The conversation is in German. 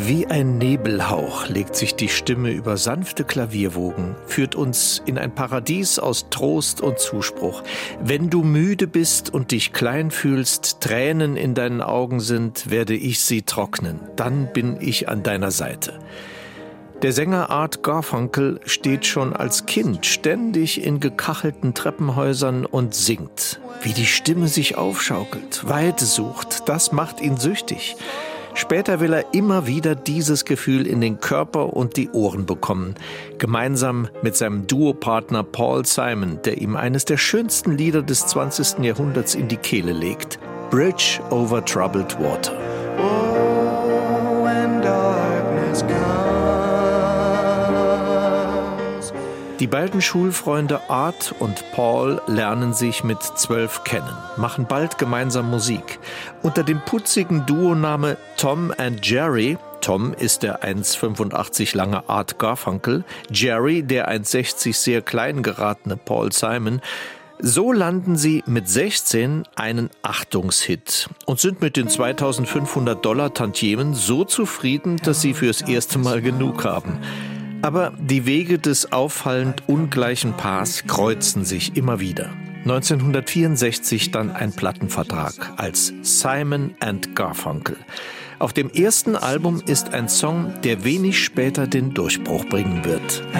Wie ein Nebelhauch legt sich die Stimme über sanfte Klavierwogen, führt uns in ein Paradies aus Trost und Zuspruch. Wenn du müde bist und dich klein fühlst, Tränen in deinen Augen sind, werde ich sie trocknen, dann bin ich an deiner Seite. Der Sänger Art Garfunkel steht schon als Kind ständig in gekachelten Treppenhäusern und singt. Wie die Stimme sich aufschaukelt, Weite sucht, das macht ihn süchtig. Später will er immer wieder dieses Gefühl in den Körper und die Ohren bekommen. Gemeinsam mit seinem Duopartner Paul Simon, der ihm eines der schönsten Lieder des 20. Jahrhunderts in die Kehle legt. Bridge over Troubled Water. Oh, when darkness comes. Die beiden Schulfreunde Art und Paul lernen sich mit 12 kennen, machen bald gemeinsam Musik. Unter dem putzigen Duoname Tom and Jerry, Tom ist der 1,85 lange Art Garfunkel, Jerry der 1,60 sehr klein geratene Paul Simon, so landen sie mit 16 einen Achtungshit und sind mit den $2.500 Tantiemen so zufrieden, dass sie fürs erste Mal genug haben. Aber die Wege des auffallend ungleichen Paars kreuzen sich immer wieder. 1964 dann ein Plattenvertrag als Simon and Garfunkel. Auf dem ersten Album ist ein Song, der wenig später den Durchbruch bringen wird.